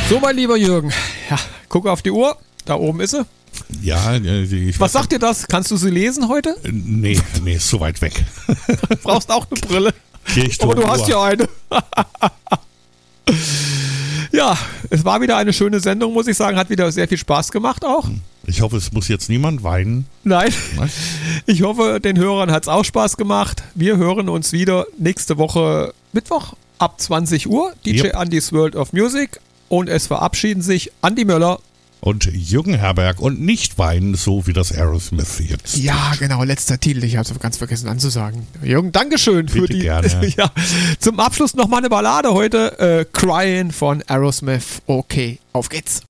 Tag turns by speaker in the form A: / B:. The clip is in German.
A: So, mein lieber Jürgen, ja, guck auf die Uhr, da oben ist sie.
B: Ja,
A: Was sagt dir das? Kannst du sie lesen heute?
B: Nee, ist so weit weg.
A: Du brauchst auch eine Brille.
B: Kirchturm
A: Aber du hast ja eine. Ja, es war wieder eine schöne Sendung, muss ich sagen. Hat wieder sehr viel Spaß gemacht auch.
B: Ich hoffe, es muss jetzt niemand weinen.
A: Nein.
B: Was?
A: Ich hoffe, den Hörern hat es auch Spaß gemacht. Wir hören uns wieder nächste Woche Mittwoch ab 20 Uhr. DJ
B: Yep.
A: Andys World of Music. Und es verabschieden sich Andi Möller.
B: Und Jürgen Herberg und nicht weinen, so wie das Aerosmith jetzt.
A: Ja, genau, letzter Titel. Ich habe es ganz vergessen anzusagen. Jürgen, Dankeschön für
B: Bitte
A: die.
B: gerne.
A: Ja, zum Abschluss nochmal eine Ballade heute. Crying von Aerosmith. Okay, auf geht's.